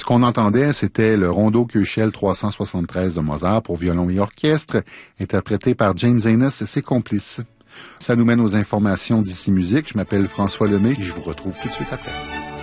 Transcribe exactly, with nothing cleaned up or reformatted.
qu'on entendait, c'était le rondo Köchel trois cent soixante-treize de Mozart pour violon et orchestre, interprété par James Enos et ses complices. Ça nous mène aux informations d'Ici Musique. Je m'appelle François Lemay et je vous retrouve tout de suite après.